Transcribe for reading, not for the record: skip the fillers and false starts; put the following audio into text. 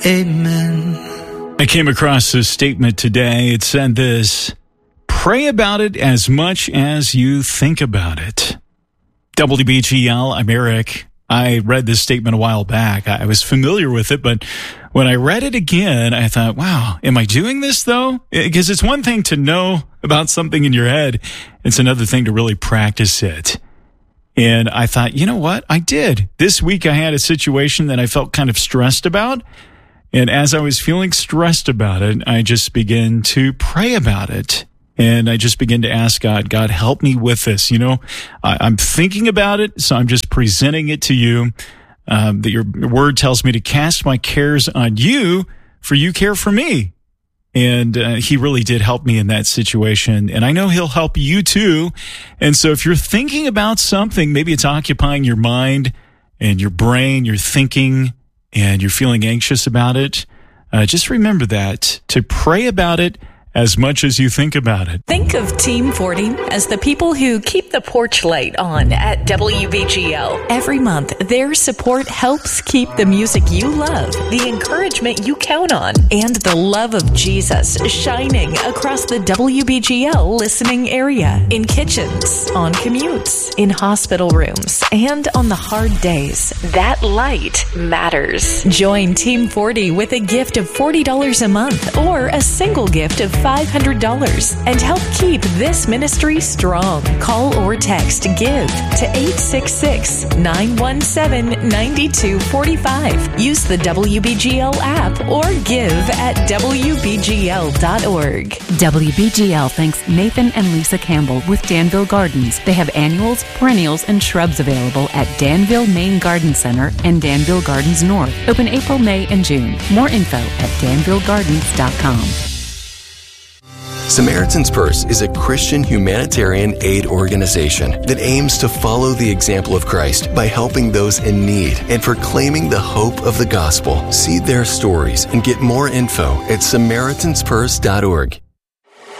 Amen. I came across this statement today. It said this: pray about it as much as you think about it. WBGL, I'm Eric. I read this statement a while back. I was familiar with it, but when I read it again, I thought, wow, am I doing this though? Because it's one thing to know about something in your head. It's another thing to really practice it. And I thought, you know what? I did. This week I had a situation that I felt kind of stressed about. And as I was feeling stressed about it, I just began to pray about it. And I just began to ask God, God, help me with this. You know, I'm thinking about it, so I'm just presenting it to you. That your word tells me to cast my cares on you, for you care for me. And he really did help me in that situation. And I know he'll help you too. And so if you're thinking about something, maybe it's occupying your mind and your brain, you're thinking and you're feeling anxious about it, just remember that, to pray about it as much as you think about it. Think of Team 40 as the people who keep the porch light on at WBGL. Every month, their support helps keep the music you love, the encouragement you count on, and the love of Jesus shining across the WBGL listening area, in kitchens, on commutes, in hospital rooms, and on the hard days. That light matters. Join Team 40 with a gift of $40 a month or a single gift of $500 and help keep this ministry strong. Call or text GIVE to 866-917-9245. Use the WBGL app or give at WBGL.org. WBGL thanks Nathan and Lisa Campbell with Danville Gardens. They have annuals, perennials, and shrubs available at Danville Main Garden Center and Danville Gardens North. Open April, May, and June. More info at danvillegardens.com. Samaritan's Purse is a Christian humanitarian aid organization that aims to follow the example of Christ by helping those in need and proclaiming the hope of the gospel. See their stories and get more info at SamaritansPurse.org.